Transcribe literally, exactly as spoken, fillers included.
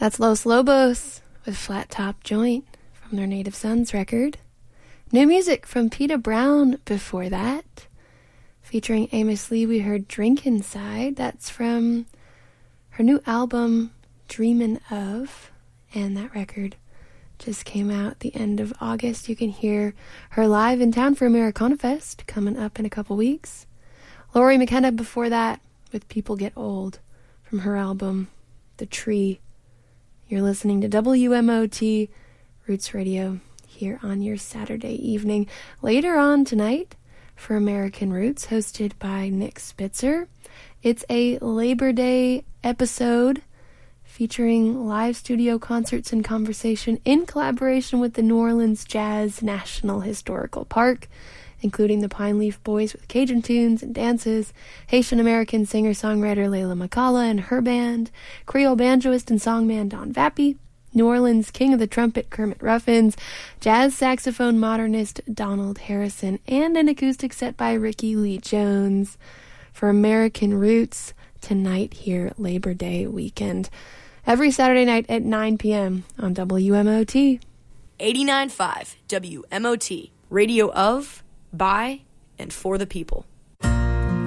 That's Los Lobos with Flat Top Joint from their Native Sons record. New music from Peta Brown before that. Featuring Amos Lee, we heard Drink Inside. That's from her new album, Dreamin' Of. And that record just came out at the end of August. You can hear her live in town for Americana Fest coming up in a couple weeks. Laurie McKenna before that with People Get Old from her album, The Tree. You're listening to W M O T Roots Radio here on your Saturday evening. Later on tonight for American Roots, hosted by Nick Spitzer. It's a Labor Day episode featuring live studio concerts and conversation in collaboration with the New Orleans Jazz National Historical Park, including the Pine Leaf Boys with Cajun tunes and dances, Haitian-American singer-songwriter Layla McCalla and her band, Creole banjoist and songman Don Vappy, New Orleans King of the Trumpet Kermit Ruffins, jazz saxophone modernist Donald Harrison, and an acoustic set by Ricky Lee Jones for American Roots tonight here Labor Day weekend. Every Saturday night at nine p.m. on W M O T. eighty-nine point five W M O T, radio of, by, and for the people.